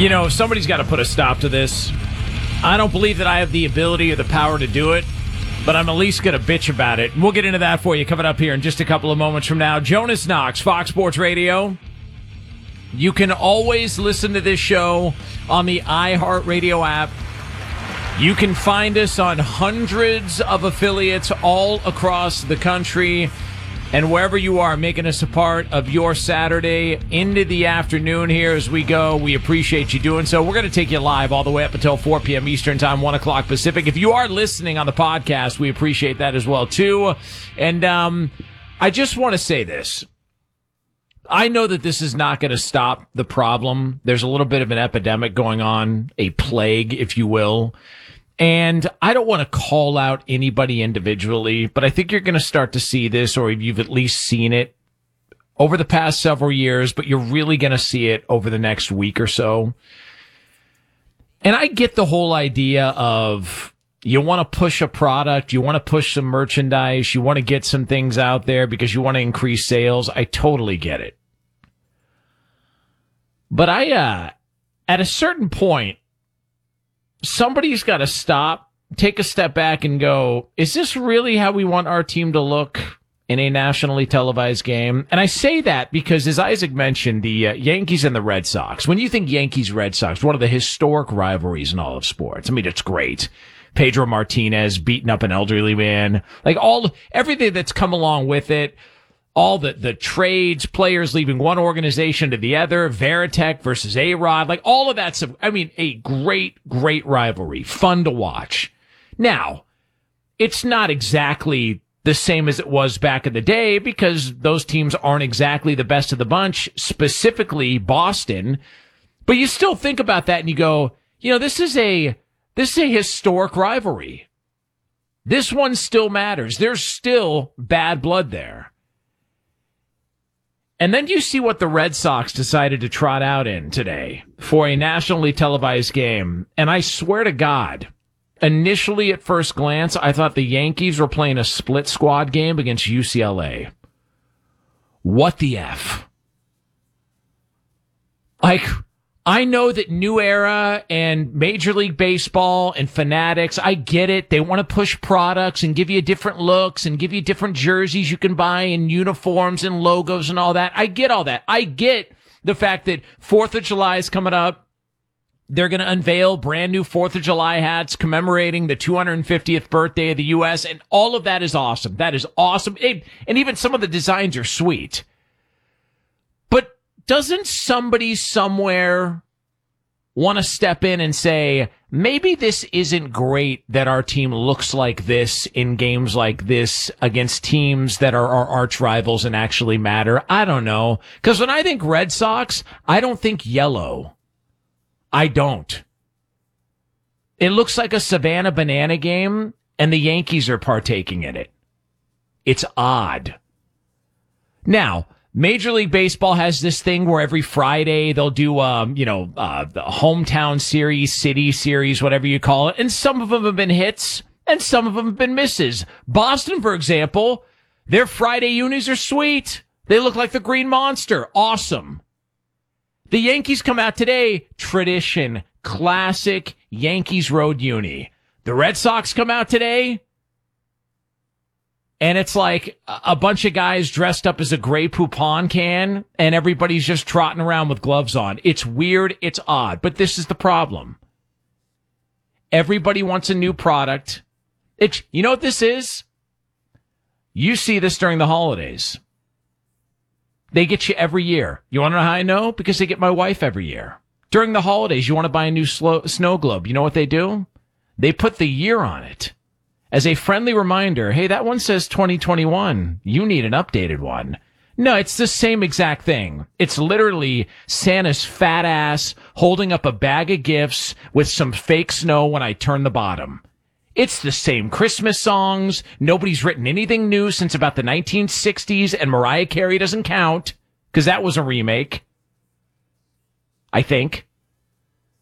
Somebody's got to put a stop to this. I don't believe that I have the ability or the power to do it, but I'm at least going to bitch about it. We'll get into that for you coming up here in just a couple of moments from now. Jonas Knox, Fox Sports Radio. You can always listen to this show on the iHeartRadio app. You can find us on hundreds of affiliates all across the country. And wherever you are, making us a part of your Saturday into the afternoon here as we go. We appreciate you doing so. We're going to take you live all the way up until 4 p.m. Eastern Time, 1 o'clock Pacific. If you are listening on the podcast, we appreciate that as well, too. And I just want to say this. I know that this is not going to stop the problem. There's a little bit of an epidemic going on, a plague, if you will. And I don't want to call out anybody individually, but I think you're going to start to see this, or you've at least seen it over the past several years, but you're really going to see it over the next week or so. And I get the whole idea of you want to push a product, you want to push some merchandise, you want to get some things out there because you want to increase sales. I totally get it. But at a certain point, somebody's got to stop, take a step back and go, is this really how we want our team to look in a nationally televised game? And I say that because, as Isaac mentioned, the Yankees and the Red Sox, when you think Yankees-Red Sox, one of the historic rivalries in all of sports. I mean, it's great. Pedro Martinez beating up an elderly man, like everything that's come along with it. All the trades, players leaving one organization to the other, Veritek versus A-Rod, like all of that stuff. I mean, a great, great rivalry. Fun to watch. Now, it's not exactly the same as it was back in the day because those teams aren't exactly the best of the bunch, specifically Boston. But you still think about that and you go, this is a historic rivalry. This one still matters. There's still bad blood there. And then you see what the Red Sox decided to trot out in today for a nationally televised game. And I swear to God, initially at first glance, I thought the Yankees were playing a split squad game against UCLA. What the F? Like, I know that New Era and Major League Baseball and Fanatics, I get it. They want to push products and give you different looks and give you different jerseys you can buy and uniforms and logos and all that. I get all that. I get the fact that 4th of July is coming up. They're going to unveil brand new 4th of July hats commemorating the 250th birthday of the U.S. And all of that is awesome. That is awesome. And even some of the designs are sweet. But doesn't somebody somewhere want to step in and say, maybe this isn't great that our team looks like this in games like this against teams that are our arch rivals and actually matter? I don't know. Because when I think Red Sox, I don't think yellow. I don't. It looks like a Savannah Banana game, and the Yankees are partaking in it. It's odd. Now, Major League Baseball has this thing where every Friday they'll do, the hometown series, city series, whatever you call it. And some of them have been hits and some of them have been misses. Boston, for example, their Friday unis are sweet. They look like the Green Monster. Awesome. The Yankees come out today, tradition, classic Yankees road uni. The Red Sox come out today, and it's like a bunch of guys dressed up as a Grey Poupon can, and everybody's just trotting around with gloves on. It's weird. It's odd. But this is the problem. Everybody wants a new product. You know what this is? You see this during the holidays. They get you every year. You want to know how I know? Because they get my wife every year. During the holidays, you want to buy a new snow globe. You know what they do? They put the year on it as a friendly reminder. Hey, that one says 2021. You need an updated one. No, it's the same exact thing. It's literally Santa's fat ass holding up a bag of gifts with some fake snow when I turn the bottom. It's the same Christmas songs. Nobody's written anything new since about the 1960s, and Mariah Carey doesn't count because that was a remake, I think.